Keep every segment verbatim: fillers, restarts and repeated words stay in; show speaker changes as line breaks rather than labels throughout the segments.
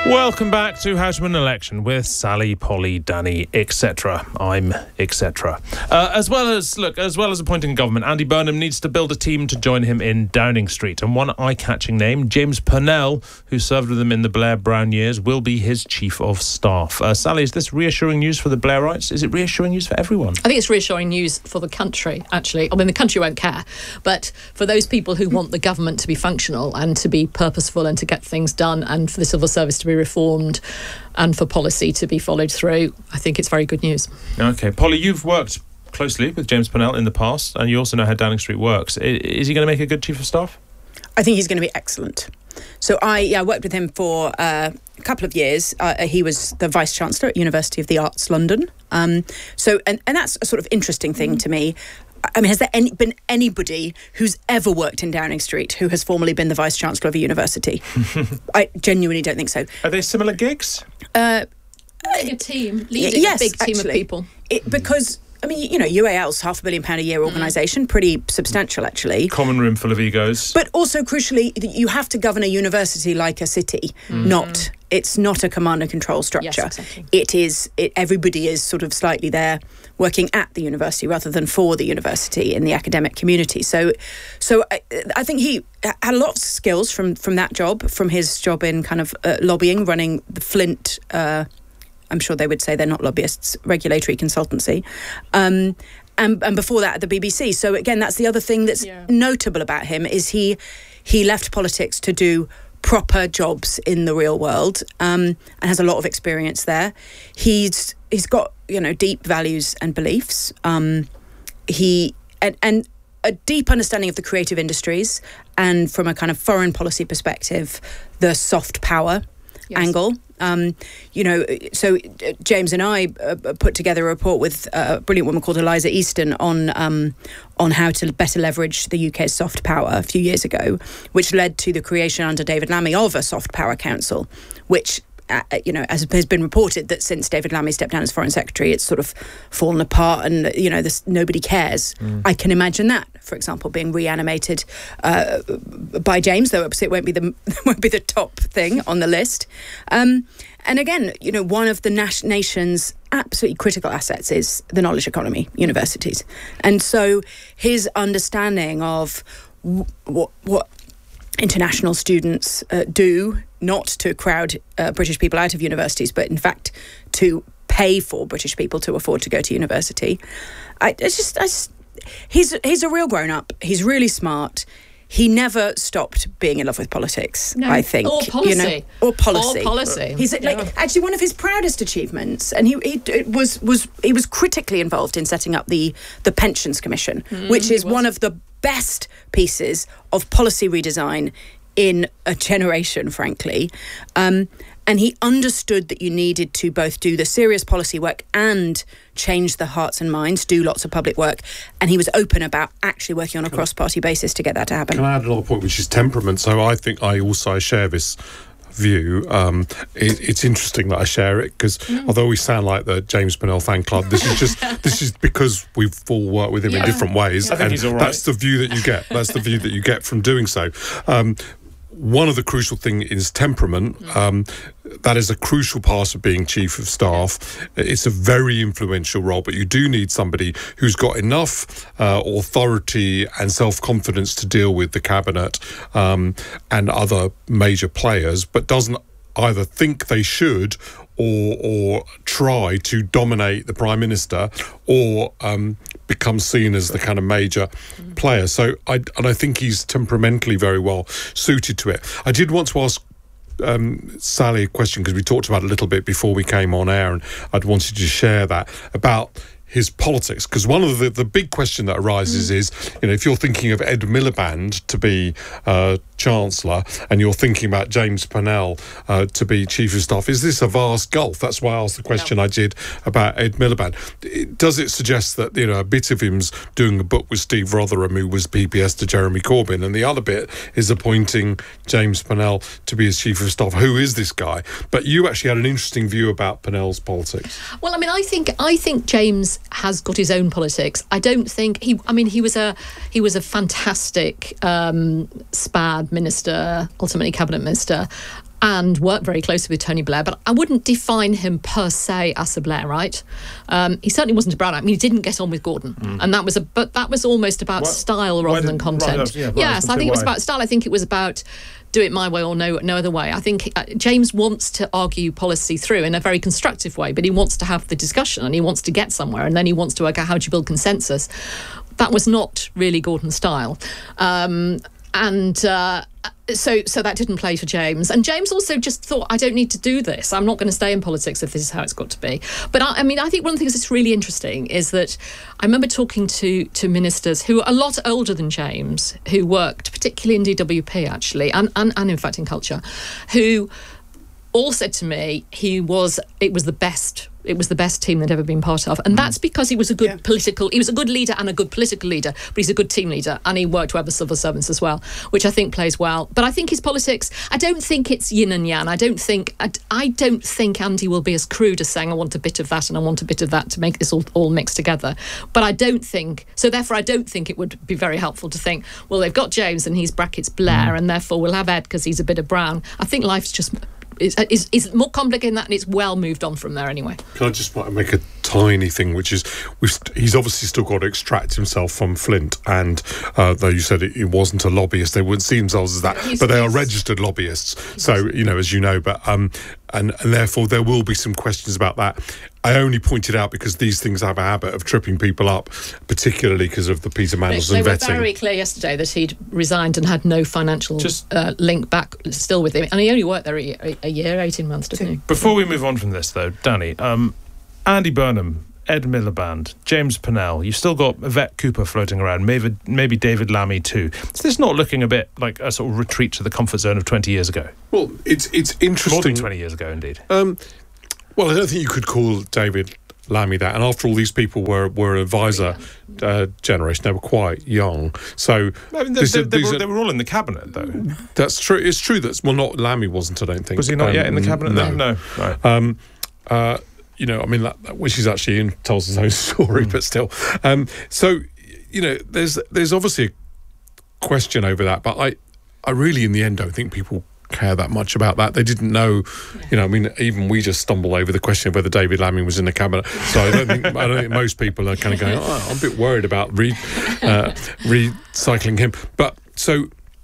Welcome back to How to Win an Election with Sally, Polly, Danny, et cetera. I'm et cetera. Uh, as well as, look, as well as appointing a government, Andy Burnham needs to build a team to join him in Downing Street. And one eye-catching name, James Purnell, who served with him in the Blair-Brown years, will be his chief of staff. Uh, Sally, is this reassuring news for the Blairites? Is it reassuring news for everyone?
I think it's reassuring news for the country, actually. I mean, the country won't care. But for those people who want the government to be functional and to be purposeful and to get things done and for the civil service to be reformed and for policy to be followed through, I think it's very good news.
OK. Polly, you've worked closely with James Purnell in the past and you also know how Downing Street works. Is he going to make a good chief of staff?
I think he's going to be excellent. So I yeah, worked with him for uh, a couple of years. Uh, he was the Vice-Chancellor at University of the Arts, London. Um, so and, and that's a sort of interesting thing mm. to me. I mean, has there any, been anybody who's ever worked in Downing Street who has formerly been the Vice-Chancellor of a university? I genuinely don't think so.
Are they similar gigs?
Uh,
a team, leading
yes,
a big team
actually,
of people.
It, because... I mean, you know, U A L's half a billion pound a year organisation, mm. pretty substantial, actually.
Common room full of egos.
But also, crucially, you have to govern a university like a city, mm. not... It's not a command and control structure.
Yes, exactly.
It is... It, everybody is sort of slightly there working at the university rather than for the university in the academic community. So so I, I think he had a lot of skills from, from that job, from his job in kind of uh, lobbying, running the Flint... Uh, I'm sure they would say they're not lobbyists, regulatory consultancy. Um, and, and before that at the B B C. So again, that's the other thing that's yeah. notable about him is he he left politics to do proper jobs in the real world um, and has a lot of experience there. He's he's got, you know, deep values and beliefs. Um, he and, and a deep understanding of the creative industries and from a kind of foreign policy perspective, the soft power yes. angle. Um, you know, so James and I uh, put together a report with a brilliant woman called Eliza Easton on um, on how to better leverage the U K's soft power a few years ago, which led to the creation under David Lammy of a soft power council, which, uh, you know, as has been reported that since David Lammy stepped down as Foreign Secretary, it's sort of fallen apart and, you know, this, nobody cares. Mm. I can imagine that, for example, being reanimated uh, by James, though it won't be the won't be the top thing on the list. Um, and again, you know, one of the nas- nation's absolutely critical assets is the knowledge economy, universities. And so his understanding of w- what what international students uh, do, not to crowd uh, British people out of universities, but in fact to pay for British people to afford to go to university. I it's just I just, He's he's a real grown-up. He's really smart. He never stopped being in love with politics,
no.
I think.
Or policy.
You know, or policy.
Or policy.
He's like
yeah.
actually one of his proudest achievements, and he, he it was was he was critically involved in setting up the the Pensions Commission, mm, which is one of the best pieces of policy redesign in a generation, frankly. Um, and he understood that you needed to both do the serious policy work and change the hearts and minds, do lots of public work. And he was open about actually working on a cross-party basis to get that to happen.
Can I add another point, which is temperament? So I think I also share this view. Um, it, it's interesting that I share it because mm. although we sound like the James Purnell fan club, this is just this is because we've all worked with him yeah. in different ways,
I think
and
he's all right.
that's the view that you get. That's the view that you get from doing so. Um, One of the crucial things is temperament. Um, that is a crucial part of being chief of staff. It's a very influential role, but you do need somebody who's got enough uh, authority and self-confidence to deal with the cabinet um, and other major players, but doesn't either think they should or or try to dominate the Prime Minister or um, become seen as the kind of major player. So I and I think he's temperamentally very well suited to it. I did want to ask um, Sally a question because we talked about it a little bit before we came on air, and I'd wanted to share that about his politics, because one of the the big question that arises mm. is, you know, if you're thinking of Ed Miliband to be uh, Chancellor and you're thinking about James Purnell uh, to be Chief of Staff, is this a vast gulf? That's why I asked the question no. I did about Ed Miliband. Does it suggest that, you know, a bit of him's doing a book with Steve Rotherham, who was P P S to Jeremy Corbyn, and the other bit is appointing James Purnell to be his Chief of Staff? Who is this guy? But you actually had an interesting view about Purnell's politics.
Well, I mean, I think I think James has got his own politics. I don't think he. I mean, he was a he was a fantastic um, S P A D minister, ultimately cabinet minister. and worked very closely with Tony Blair, but I wouldn't define him per se as a Blairite. Um, he certainly wasn't a Brownite. I mean, he didn't get on with Gordon, mm. and that was a but that was almost about
what,
style rather than content.
Right, yeah, right,
yes, I think
why.
it was about style. I think it was about do it my way or no no other way. I think uh, James wants to argue policy through in a very constructive way, but he wants to have the discussion and he wants to get somewhere, and then he wants to work out how do you build consensus. That was not really Gordon's style. Um, and uh, so so that didn't play for James. And James also just thought, I don't need to do this. I'm not going to stay in politics if this is how it's got to be. But I, I mean, I think one of the things that's really interesting is that I remember talking to, to ministers who are a lot older than James, who worked particularly in D W P, actually, and, and, and in fact in culture, who all said to me he was it was the best it was the best team they'd ever been part of, and that's because he was a good yeah. political he was a good leader and a good political leader, but he's a good team leader, and he worked with other civil servants as well, which I think plays well. But I think his politics, I don't think it's yin and yang. I don't think I, I don't think Andy will be as crude as saying I want a bit of that and I want a bit of that to make this all, all mixed together. But I don't think so therefore I don't think it would be very helpful to think, well, they've got James and he's brackets Blair, mm. and therefore we'll have Ed because he's a bit of Brown. I think life's just Is, is, is more complicated than that, and it's well moved on from there anyway.
Can I just make a tiny thing, which is we've st- he's obviously still got to extract himself from Flint, and uh, though you said it, it wasn't a lobbyist, they wouldn't see themselves as that, he's, but they are registered lobbyists. So, you know, as you know, but um, and, and therefore there will be some questions about that. I only pointed out because these things have a habit of tripping people up, particularly because of the Peter Mandelson
they, they
vetting.
They were very clear yesterday that he'd resigned and had no financial Just, uh, link back still with him. And he only worked there a, a year, eighteen months, didn't he?
Before we move on from this, though, Danny, um, Andy Burnham, Ed Miliband, James Pennell, you've still got Yvette Cooper floating around, maybe, maybe David Lammy too. Is this not looking a bit like a sort of retreat to the comfort zone of twenty years ago?
Well, it's it's interesting.
More than twenty years ago, indeed.
Um, well, I don't think you could call David Lammy that, and after all, these people were were advisor uh, generation. They were quite young, so
I mean, they,
this,
they, they, were,
are,
they were all in the cabinet, though.
That's true. It's true that well, not Lammy wasn't. I don't think.
Was he not
um,
yet in the cabinet?
No,
then? no. Right.
Um, uh, you know, I mean, that, that, which is actually in tells his own story, mm. but still. Um, so, you know, there's there's obviously a question over that, but I, I really, in the end, don't think people care that much about that. They didn't know, you know, I mean, even we just stumble over the question of whether David Lammy was in the cabinet. So I don't think I don't think most people are kind of going, oh, I'm a bit worried about re, uh, recycling him. But so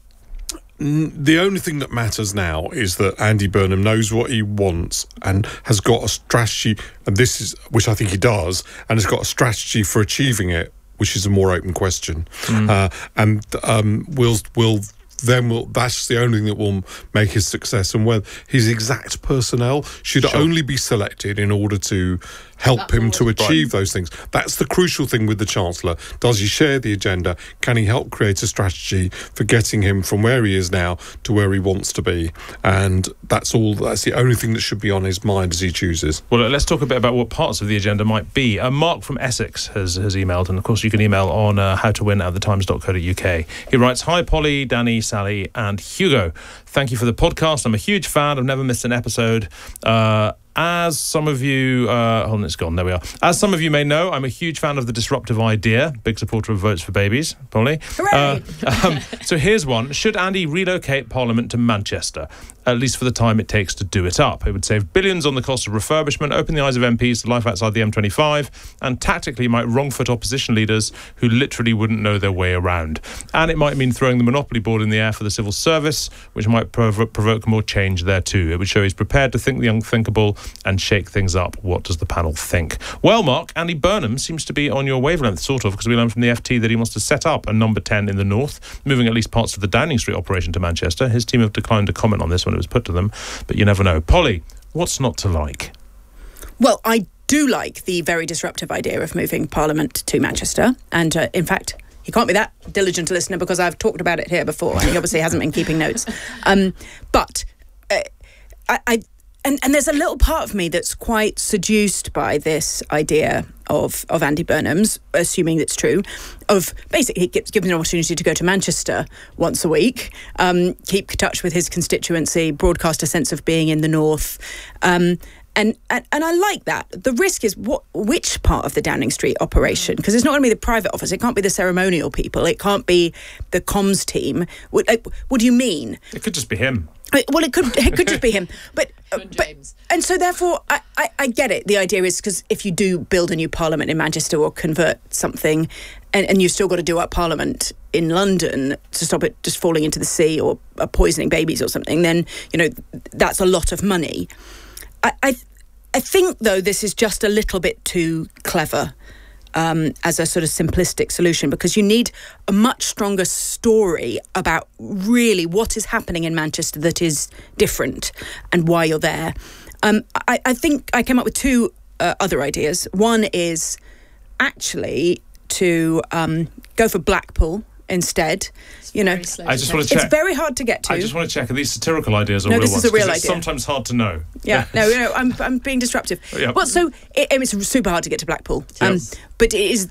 n- the only thing that matters now is that Andy Burnham knows what he wants and has got a strategy, and this is, which I think he does, and has got a strategy for achieving it, which is a more open question. Mm. Uh, and um, we'll will then we'll, that's the only thing that will make his success. And whether his exact personnel should sure. only be selected in order to help that's him to achieve right. those things. That's the crucial thing with the Chancellor. Does he share the agenda? Can he help create a strategy for getting him from where he is now to where he wants to be? And that's all. That's the only thing that should be on his mind as he chooses.
Well, let's talk a bit about what parts of the agenda might be. Uh, Mark from Essex has, has emailed, and of course you can email on uh, how to win at the times dot co dot uk. He writes, "Hi Polly, Danny, Sally and Hugo. Thank you for the podcast. I'm a huge fan. I've never missed an episode. Uh, As some of you, uh, hold on, it's gone, there we are. As some of you may know, I'm a huge fan of the disruptive idea, big supporter of votes for babies, Polly.
Hooray!
Uh, um, so here's one. Should Andy relocate Parliament to Manchester, at least for the time it takes to do it up? It would save billions on the cost of refurbishment, open the eyes of M Ps to life outside the M twenty-five, and tactically might wrong-foot opposition leaders who literally wouldn't know their way around. And it might mean throwing the monopoly board in the air for the civil service, which might prov- provoke more change there too. It would show he's prepared to think the unthinkable and shake things up. What does the panel think?" Well, Mark, Andy Burnham seems to be on your wavelength, sort of, because we learned from the F T that he wants to set up a number ten in the north, moving at least parts of the Downing Street operation to Manchester. His team have declined to comment on this when it was put to them, but you never know. Polly, what's not to like?
Well, I do like the very disruptive idea of moving Parliament to Manchester, and uh, in fact, he can't be that diligent a listener because I've talked about it here before, and he obviously hasn't been keeping notes. Um, but uh, I... I And, and there's a little part of me that's quite seduced by this idea of, of Andy Burnham's, assuming it's true, of basically gives given an opportunity to go to Manchester once a week, um, keep in touch with his constituency, broadcast a sense of being in the north, um, And, and and I like that. The risk is what which part of the Downing Street operation, because it's not going to be the private office, it can't be the ceremonial people, it can't be the comms team. What, uh, what do you mean?
It could just be him.
Well, it could it could just be him, but, uh,
John
but
James.
and so therefore I, I, I get it. The idea is because if you do build a new parliament in Manchester or convert something, and, and you've still got to do up parliament in London to stop it just falling into the sea or uh, poisoning babies or something, then you know that's a lot of money. I, I I think though this is just a little bit too clever. Um, as a sort of simplistic solution, because you need a much stronger story about really what is happening in Manchester that is different and why you're there. Um, I, I think I came up with two uh, other ideas. One is actually to um, go for Blackpool instead.
It's
you know,
very slow
I
to
just
get
want to
to.
check.
It's very hard to get to.
I just want to check, are these satirical ideas or
No,
real
this
ones?
is a real
'Cause it's
idea.
sometimes hard to know.
Yeah, no, no, I'm I'm being disruptive.
Yeah.
Well, so it, it's super hard to get to Blackpool, um,
Yeah.
but it is.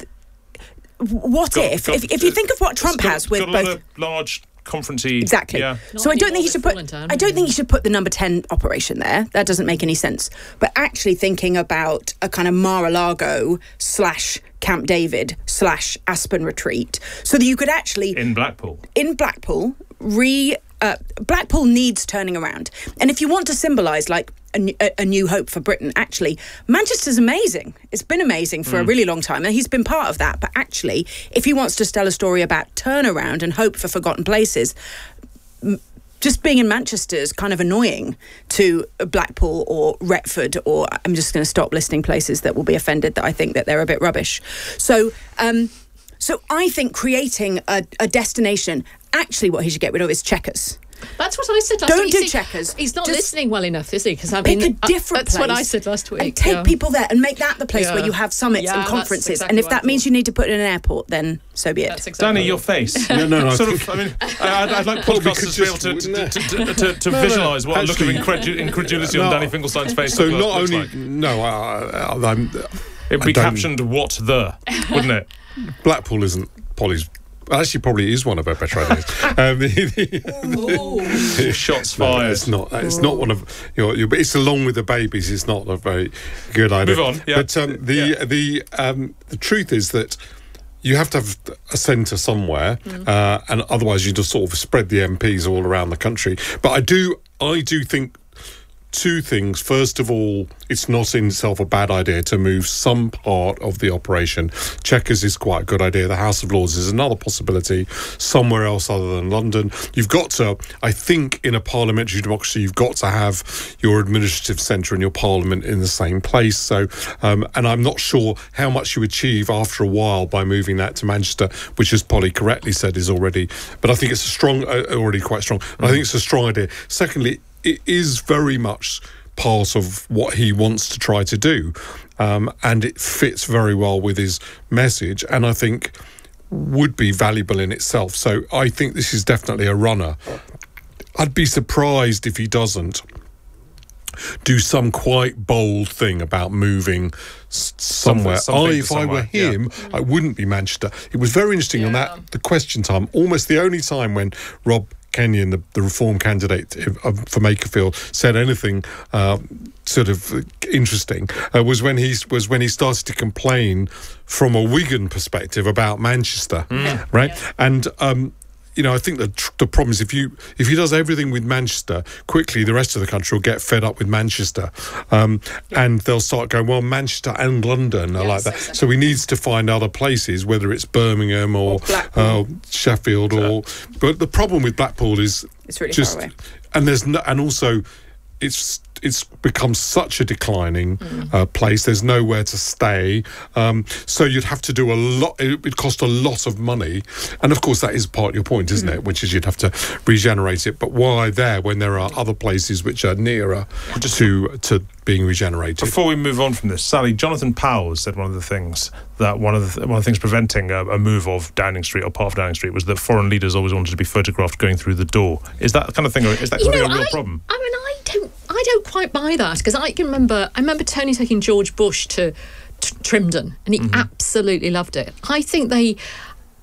What
Got-
if,
got-
if if you think of what Trump
It's got-
has with
got a
both
lot of large conferencey.
exactly,
Yeah.
Not
so I don't
anymore,
think he should
they've
put
fallen down,
I don't
haven't
think he should put the number ten operation there. That doesn't make any sense. But actually thinking about a kind of Mar-a-Lago slash Camp David slash Aspen Retreat, so that you could actually
In Blackpool.
in Blackpool, re uh, Blackpool needs turning around. And if you want to symbolise like a, n- a- a new hope for Britain, actually, Manchester's amazing. It's been amazing for a really long time, and he's been part of that. But actually, if he wants to tell a story about turnaround and hope for forgotten places, m- just being in Manchester is kind of annoying to Blackpool or Retford, or I'm just going to stop listing places that will be offended that I think that they're a bit rubbish. So, um, so I think creating a, a destination, actually what he should get rid of is Chequers.
That's what I said last
Don't
week.
do
See,
Chequers.
He's not
Just
listening well enough, is he? Because I
Pick
mean,
a different
uh, that's
place.
what I said last week.
And take
yeah.
people there and make that the place
Yeah.
where you have summits
Yeah,
and
that's
conferences.
exactly
and if
what I
that means
thought.
you need to put in an airport, then so be it.
That's exactly
Danny,
what-
your face.
No, no, no. I
Sort
think-
of, I mean, I- I'd, I'd like
Well, we
podcasters
could
to be able
just-
to, to,
no.
to, to, to, to
No, no,
visualise what a look of
actually-
incredu- incredulity
No,
on Danny Finkelstein's face
So
looks
not
looks
only
like.
no, I, I, I'm,
It'd
I
be
don't-
captioned, what the, wouldn't it?
Blackpool isn't Polly's. Actually, probably is one of her better ideas. um, the, the,
Shots
No,
fired.
it's not. It's not one of your. your it's along with the babies. It's not a very good idea.
Move on, yeah.
But um, the
Yeah.
the um, the truth is that you have to have a centre somewhere, uh, and otherwise you just sort of spread the M Ps all around the country. But I do, I do think. Two things. First of all, it's not in itself a bad idea to move some part of the operation. Chequers is quite a good idea. The House of Lords is another possibility. Somewhere else other than London. You've got to, I think, in a parliamentary democracy, you've got to have your administrative centre and your parliament in the same place. So, um, and I'm not sure how much you achieve after a while by moving that to Manchester, which, as Polly correctly said, is already. But I think it's a strong, uh, already quite strong. And I think it's a strong idea. Secondly, it is very much part of what he wants to try to do, um, and it fits very well with his message, and I think would be valuable in itself. So I think this is definitely a runner. I'd be surprised if he doesn't do some quite bold thing about moving s- somewhere.
something
I,
to
if I were
somewhere, yeah.
him, I wouldn't be Manchester. It was very interesting on
Yeah.
that, the question time, almost the only time when Rob Kenyon, the, the Reform candidate uh, for Makerfield, said anything uh, sort of interesting uh, was when he was when he started to complain from a Wigan perspective about Manchester, right?
Yeah.
And um, you know, I think the tr- the problem is if you if he does everything with Manchester, quickly the rest of the country will get fed up with Manchester, um, and they'll start going, well, Manchester and London are
Yes,
like that.
exactly.
So he needs to find other places, whether it's Birmingham or,
Or Blackpool.
uh, Sheffield, or. But the problem with Blackpool is
It's really
just,
far away.
and there's no, and also, it's it's become such a declining
Mm.
uh, place. There's nowhere to stay, um, so you'd have to do a lot. It would cost a lot of money, and of course that is part of your point, isn't
Mm.
it? Which is you'd have to regenerate it. But why there when there are other places which are nearer to to being regenerated?
Before we move on from this, Sally, Jonathan Powers said one of the things that one of the one of the things preventing a, a move of Downing Street or part of Downing Street was that foreign leaders always wanted to be photographed going through the door. Is that the kind of thing? Is that
You
kind of
know,
thing a real
I,
problem?
I mean, I don't, I don't quite buy that because I can remember, I remember Tony taking George Bush to t- Trimdon, and he absolutely loved it. I think they,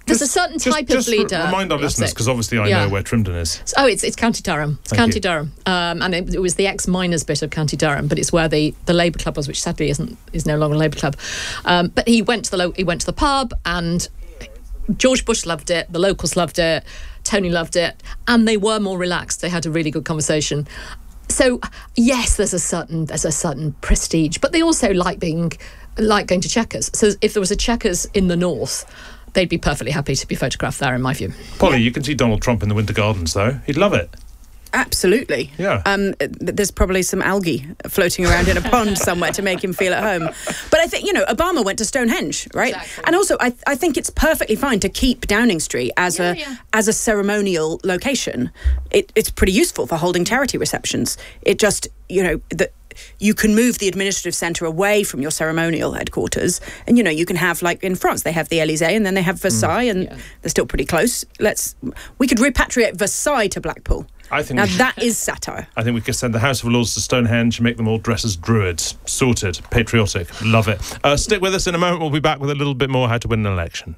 There's a certain
just,
type
just
of leader.
Remind our
loves
listeners,
it.
because obviously I
Yeah.
know where Trimdon is.
Oh, it's it's County Durham. It's
Thank
County
you.
Durham, um, and it, it was the ex-miners bit of County Durham, but it's where the, the Labour Club was, which sadly isn't is no longer a Labour Club. Um, but he went to the lo- he went to the pub, and George Bush loved it. The locals loved it. Tony loved it, and they were more relaxed. They had a really good conversation. So yes, there's a certain there's a certain prestige, but they also like being like going to Chequers. So if there was a Chequers in the north, they'd be perfectly happy to be photographed there, in my view.
Polly, you can see Donald Trump in the Winter Gardens, though. He'd love it.
Absolutely.
Yeah.
Um, th- there's probably some algae floating around in a pond somewhere to make him feel at home. But I think, you know, Obama went to Stonehenge, right?
Exactly.
And also, I, I think it's perfectly fine to keep Downing Street as
Yeah,
a
yeah.
as a ceremonial location. It, it's pretty useful for holding charity receptions. It just, you know, the, you can move the administrative centre away from your ceremonial headquarters, and you know you can have, like in France, they have the Élysée and then they have Versailles, and
Yeah.
they're still pretty close. Let's we could repatriate Versailles to Blackpool.
I think
Now
we should-
that is satire.
I think we could send the House of Lords to Stonehenge and make them all dress as druids. Sorted. Patriotic. Love it. Uh, stick with us in a moment. We'll be back with a little bit more How to Win an Election.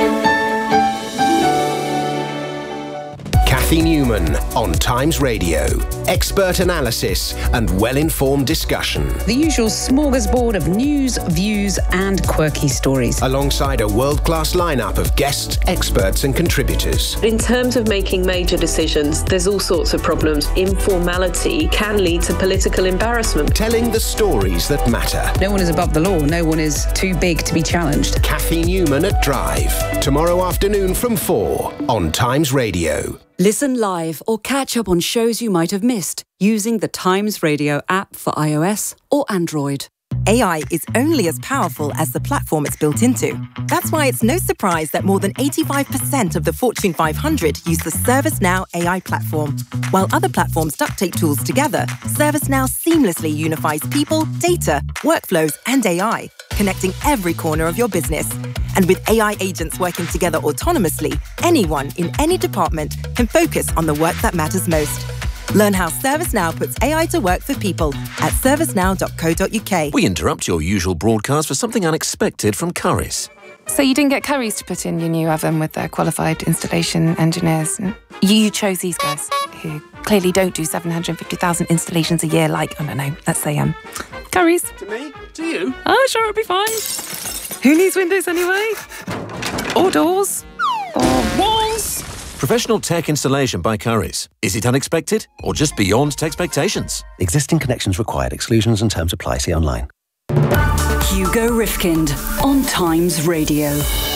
Kathy Newman on Times Radio. Expert analysis and well-informed discussion.
The usual smorgasbord of news, views, and quirky stories.
Alongside a world-class lineup of guests, experts and contributors.
In terms of making major decisions, there's all sorts of problems. Informality can lead to political embarrassment.
Telling the stories that matter.
No one is above the law. No one is too big to be challenged.
Kathy Newman at Drive. Tomorrow afternoon from four on Times Radio.
Listen live or catch up on shows you might have missed using the Times Radio app for iOS or Android.
A I is only as powerful as the platform it's built into. That's why it's no surprise that more than eighty-five percent of the Fortune five hundred use the ServiceNow A I platform. While other platforms duct tape tools together, ServiceNow seamlessly unifies people, data, workflows, and A I, connecting every corner of your business. And with A I agents working together autonomously, anyone in any department can focus on the work that matters most. Learn how ServiceNow puts A I to work for people at servicenow dot co dot uk.
We interrupt your usual broadcast for something unexpected from Currys.
So you didn't get Currys to put in your new oven with their qualified installation engineers. You chose these guys, who clearly don't do seven hundred fifty thousand installations a year like, I don't know, let's say, um, Currys.
To me? To you?
Oh, sure, it'll be fine. Who needs windows anyway? Or doors? Or walls?
Professional tech installation by Currys. Is it unexpected or just beyond expectations?
Existing connections required. Exclusions and terms apply. See online.
Hugo Rifkind on Times Radio.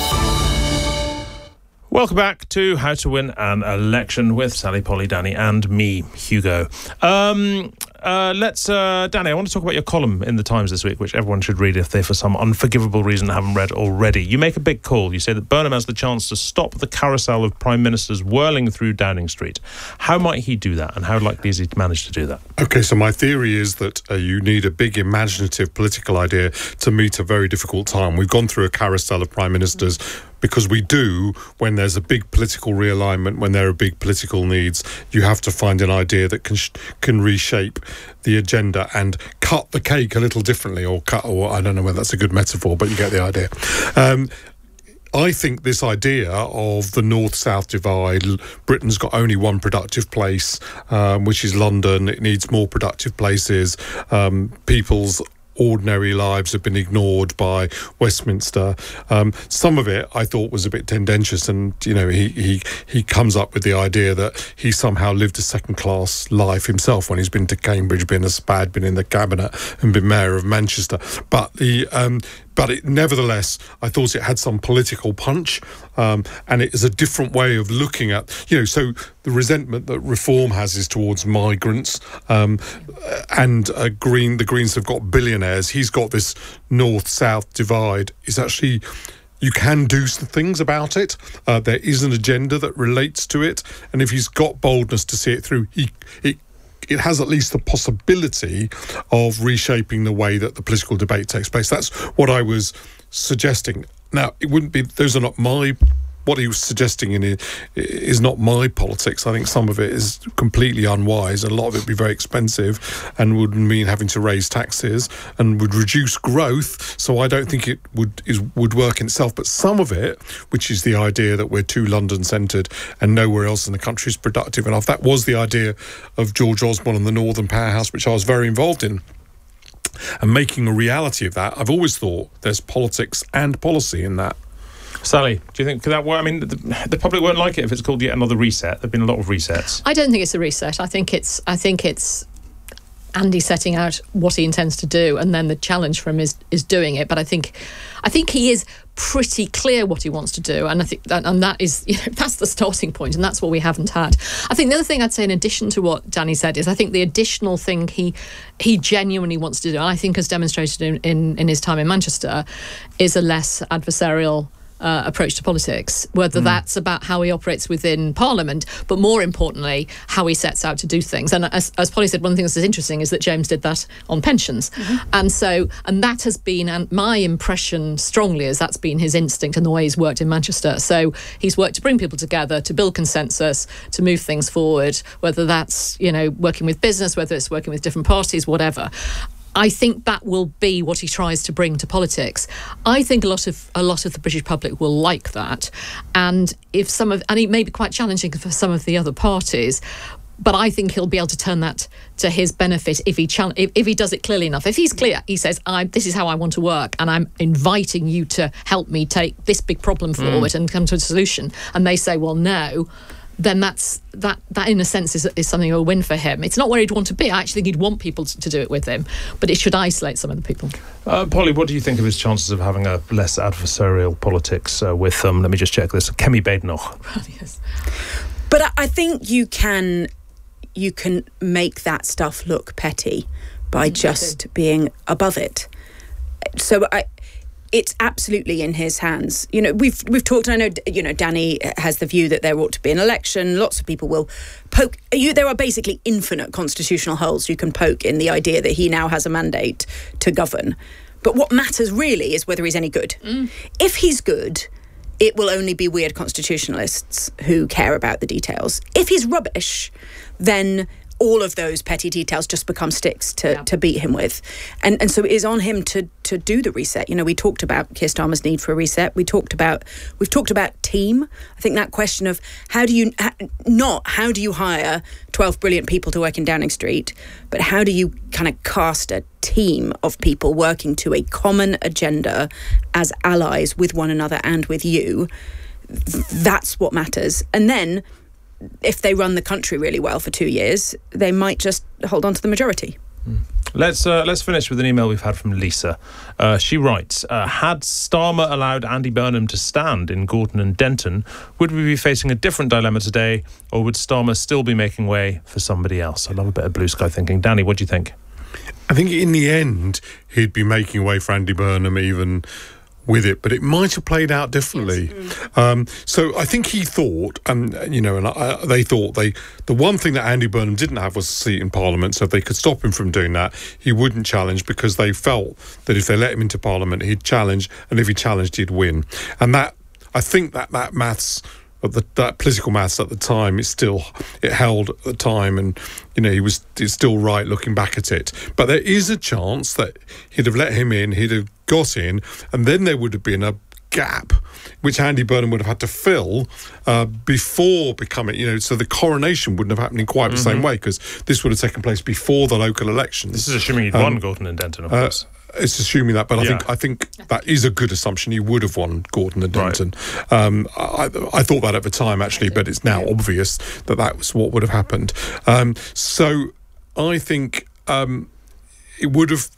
Welcome back to How to Win an Election with Sally, Polly, Danny and me, Hugo. Um, uh, let's, uh, Danny, I want to talk about your column in the Times this week, which everyone should read if they, for some unforgivable reason, haven't read already. You make a big call. You say that Burnham has the chance to stop the carousel of prime ministers whirling through Downing Street. How might he do that, and how likely is he to manage to do that?
Okay, so my theory is that uh, you need a big imaginative political idea to meet a very difficult time. We've gone through a carousel of prime ministers because we do, when there's a big political realignment, when there are big political needs, you have to find an idea that can sh- can reshape the agenda and cut the cake a little differently, or cut, or I don't know whether that's a good metaphor, but you get the idea. Um, I think this idea of the north-south divide, Britain's got only one productive place, um, which is London. It needs more productive places. Um, people's ordinary lives have been ignored by Westminster. Um, some of it I thought was a bit tendentious, and you know he he he comes up with the idea that he somehow lived a second-class life himself when he's been to Cambridge, been a spad, been in the cabinet, and been mayor of Manchester. But the um, but it, nevertheless, I thought it had some political punch, um, and it is a different way of looking at, you know, so the resentment that Reform has is towards migrants, um, and uh, Green, the Greens have got billionaires. He's got this north-south divide. It's actually, you can do some things about it. Uh, there is an agenda that relates to it, and if he's got boldness to see it through, he it it has at least the possibility of reshaping the way that the political debate takes place. That's what I was suggesting. Now, it wouldn't be, those are not my what he was suggesting in it is not my politics. I think some of it is completely unwise. A lot of it would be very expensive and would mean having to raise taxes and would reduce growth. So I don't think it would is would work in itself. But some of it, which is the idea that we're too London-centred and nowhere else in the country is productive enough, that was the idea of George Osborne and the Northern Powerhouse, which I was very involved in. And making a reality of that, I've always thought there's politics and policy in that.
Sally, do you think could that work? I mean, the, the public won't like it if it's called yet another reset. There've been a lot of resets.
I don't think it's a reset. I think it's. I think it's Andy setting out what he intends to do, and then the challenge for him is is doing it. But I think, I think he is pretty clear what he wants to do, and I think that, and that is, you know, that's the starting point, and that's what we haven't had. I think the other thing I'd say, in addition to what Danny said, is I think the additional thing he he genuinely wants to do, and I think has demonstrated in in, in his time in Manchester, is a less adversarial Uh, approach to politics, whether mm. that's about how he operates within Parliament, but more importantly, how he sets out to do things. And as, as Polly said, one of the things that's interesting is that James did that on pensions. Mm-hmm. And so, and that has been, and my impression strongly is that's been his instinct and the way he's worked in Manchester. So he's worked to bring people together, to build consensus, to move things forward, whether that's, you know, working with business, whether it's working with different parties, whatever. I think that will be what he tries to bring to politics. I think a lot of a lot of the British public will like that, and if some of and it may be quite challenging for some of the other parties, but I think he'll be able to turn that to his benefit if he chal- if, if he does it clearly enough. If he's clear, he says, "I this is how I want to work, and I'm inviting you to help me take this big problem forward mm. and come to a solution," and they say, "Well, no." Then that's that. That in a sense is is something a win for him. It's not where he'd want to be. I actually think he'd want people to, to do it with him, but it should isolate some of the people.
Uh, Polly, what do you think of his chances of having a less adversarial politics uh, with them? Um, let me just check this. Kemi Badenoch.
Yes.
But I, I think you can you can make that stuff look petty by mm, just being above it. So I. It's absolutely in his hands. You know, we've we've talked. I know, you know, Danny has the view that there ought to be an election. Lots of people will poke. You, there are basically infinite constitutional holes you can poke in the idea that he now has a mandate to govern. But what matters really is whether he's any good. Mm. If he's good, it will only be weird constitutionalists who care about the details. If he's rubbish, then all of those petty details just become sticks to, yeah. to beat him with. And and so it is on him to to do the reset. You know, we talked about Keir Starmer's need for a reset. We talked about, we've talked about team. I think that question of how do you, not how do you hire twelve brilliant people to work in Downing Street, but how do you kind of cast a team of people working to a common agenda as allies with one another and with you. That's what matters. And then if they run the country really well for two years, they might just hold on to the majority.
Mm. Let's uh, let's finish with an email we've had from Lisa. Uh, she writes, uh, had Starmer allowed Andy Burnham to stand in Gorton and Denton, would we be facing a different dilemma today, or would Starmer still be making way for somebody else? I love a bit of blue sky thinking. Danny, what do you think?
I think in the end, he'd be making way for Andy Burnham even with it, but it might have played out differently. Yes. Mm. Um, so I think he thought, and you know, and I, they thought they the one thing that Andy Burnham didn't have was a seat in Parliament. So if they could stop him from doing that, he wouldn't challenge, because they felt that if they let him into Parliament, he'd challenge, and if he challenged, he'd win. And that I think that that maths. But the, that political maths at the time, it still it held at the time, and you know he was it's still right looking back at it. But there is a chance that he'd have let him in, he'd have got in, and then there would have been a gap which Andy Burnham would have had to fill uh, before becoming, you know, so the coronation wouldn't have happened in quite mm-hmm. the same way, because this would have taken place before the local elections.
This is assuming he'd um, won Gorton and Denton, of
uh,
course.
It's assuming that, but I yeah. think I think that is a good assumption. He would have won Gorton and Denton. Right. Um, I, I thought that at the time, actually, but it's now obvious that that was what would have happened. Um, so I think um, it would have.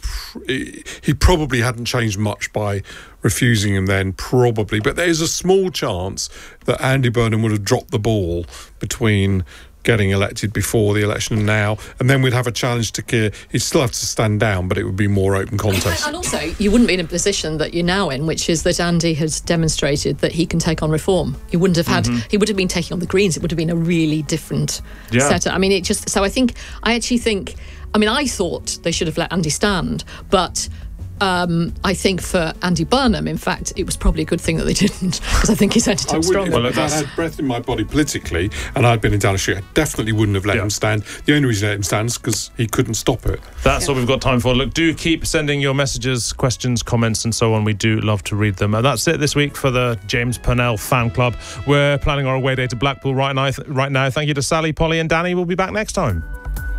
He probably hadn't changed much by refusing him then, probably. But there's a small chance that Andy Burnham would have dropped the ball between getting elected before the election and now, and then we'd have a challenge to Keir. He'd still have to stand down, but it would be more open contest.
And also, you wouldn't be in a position that you're now in, which is that Andy has demonstrated that he can take on reform. He wouldn't have had, mm-hmm. he would have been taking on the Greens. It would have been a really different yeah. setup. I mean, it just, so I think, I actually think, I mean, I thought they should have let Andy stand, but Um, I think for Andy Burnham, in fact, it was probably a good thing that they didn't, because I think he's ended
I
up
would,
stronger.
well, if I had breath in my body politically and I'd been in Downing Street, I definitely wouldn't have let
Yeah.
him stand. The only reason I let him stand is because he couldn't stop it.
That's all we've got time for. Look, do keep sending your messages, questions, comments, and so on. We do love to read them. And that's it this week for the James Purnell Fan Club. We're planning our away day to Blackpool right now. Right now. Thank you to Sally, Polly, and Danny. We'll be back next time.